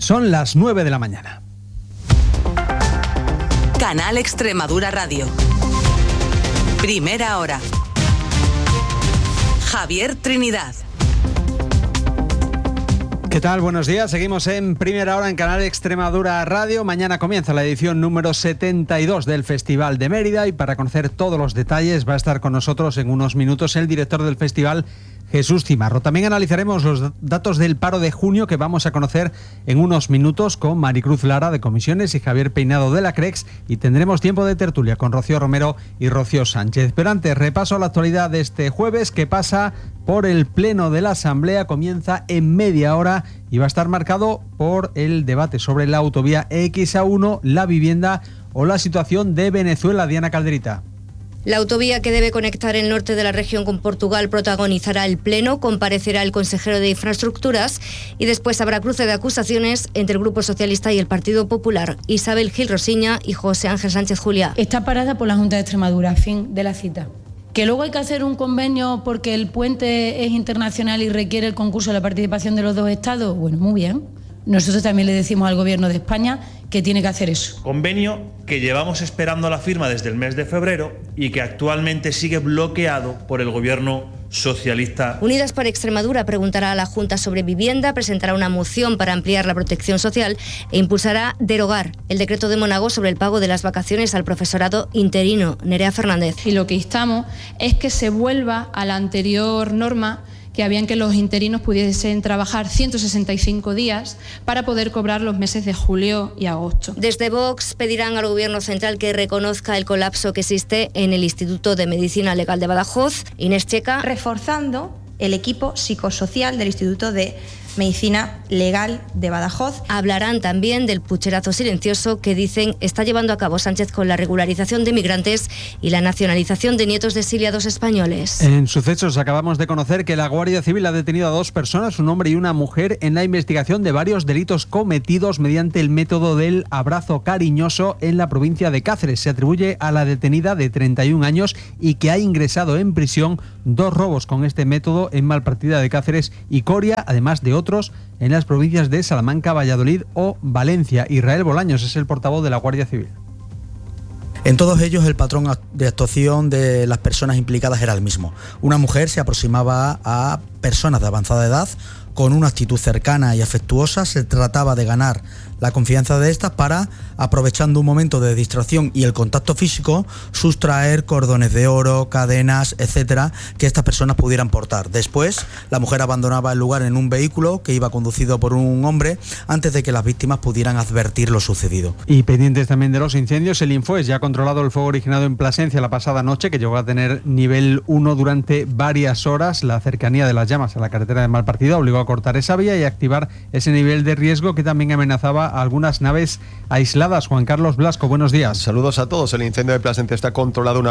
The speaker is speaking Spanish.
Son las 9 de la mañana. Canal Extremadura Radio. Primera hora. Javier Trinidad. ¿Qué tal? Buenos días. Seguimos en Primera Hora en Canal Extremadura Radio. Mañana comienza la edición número 72 del Festival de Mérida y para conocer todos los detalles va a estar con nosotros en unos minutos el director del festival, Jesús Cimarro. También analizaremos los datos del paro de junio que vamos a conocer en unos minutos con Maricruz Lara de Comisiones y Javier Peinado de la CREX, y tendremos tiempo de tertulia con Rocío Romero y Rocío Sánchez. Pero antes, repaso a la actualidad de este jueves que pasa por el Pleno de la Asamblea. Comienza en media hora y va a estar marcado por el debate sobre la autovía XA1, la vivienda o la situación de Venezuela. Diana Calderita. La autovía que debe conectar el norte de la región con Portugal protagonizará el pleno, comparecerá el consejero de Infraestructuras y después habrá cruce de acusaciones entre el Grupo Socialista y el Partido Popular. Isabel Gil Rosiña y José Ángel Sánchez Juliá. Está parada por la Junta de Extremadura, fin de la cita. ¿Que luego hay que hacer un convenio porque el puente es internacional y requiere el concurso de la participación de los dos estados? Bueno, muy bien. Nosotros también le decimos al Gobierno de España que tiene que hacer eso. Convenio que llevamos esperando la firma desde el mes de febrero y que actualmente sigue bloqueado por el Gobierno socialista. Unidas por Extremadura preguntará a la Junta sobre vivienda, presentará una moción para ampliar la protección social e impulsará derogar el decreto de Monago sobre el pago de las vacaciones al profesorado interino. Nerea Fernández. Y lo que instamos es que se vuelva a la anterior norma que habían que los interinos pudiesen trabajar 165 días para poder cobrar los meses de julio y agosto. Desde Vox pedirán al Gobierno central que reconozca el colapso que existe en el Instituto de Medicina Legal de Badajoz. Inés Checa. Reforzando el equipo psicosocial del Instituto de Medicina Legal de Badajoz. Hablarán también del pucherazo silencioso que dicen está llevando a cabo Sánchez con la regularización de migrantes y la nacionalización de nietos de exiliados españoles. En sucesos acabamos de conocer que la Guardia Civil ha detenido a 2 personas, un hombre y una mujer, en la investigación de varios delitos cometidos mediante el método del abrazo cariñoso en la provincia de Cáceres. Se atribuye a la detenida de 31 años y que ha ingresado en prisión 2 robos con este método en Malpartida de Cáceres y Coria, además de otros en las provincias de Salamanca, Valladolid o Valencia. Israel Bolaños es el portavoz de la Guardia Civil. En todos ellos el patrón de actuación de las personas implicadas era el mismo. Una mujer se aproximaba a personas de avanzada edad con una actitud cercana y afectuosa. Se trataba de ganar la confianza de estas para, aprovechando un momento de distracción y el contacto físico, sustraer cordones de oro, cadenas, etcétera, que estas personas pudieran portar. Después, la mujer abandonaba el lugar en un vehículo que iba conducido por un hombre antes de que las víctimas pudieran advertir lo sucedido. Y pendientes también de los incendios, el Infoes ya ha controlado el fuego originado en Plasencia la pasada noche, que llegó a tener nivel 1 durante varias horas. La cercanía de las llamas a la carretera de Malpartida obligó a cortar esa vía y activar ese nivel de riesgo que también amenazaba a algunas naves aisladas. Juan Carlos Blasco, buenos días. Saludos a todos. El incendio de Plasencia está controlado una